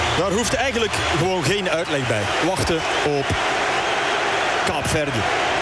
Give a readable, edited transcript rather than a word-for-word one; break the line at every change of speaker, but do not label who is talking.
Daar hoeft eigenlijk gewoon geen uitleg bij. Wachten op Kaapverdi.